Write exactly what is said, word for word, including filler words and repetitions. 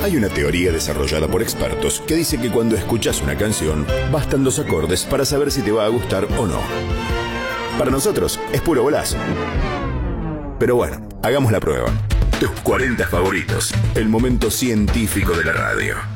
Hay una teoría desarrollada por expertos que dice que cuando escuchas una canción, bastan los acordes para saber si te va a gustar o no. Para nosotros es puro golazo. Pero bueno, hagamos la prueba. Tus cuarenta favoritos, el momento científico de la radio.